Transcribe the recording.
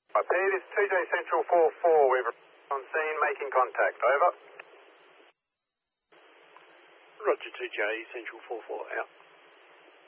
Pete, it's 2J Central 4-4. We've on scene making contact. Over. Roger, 2J Central 4-4, out.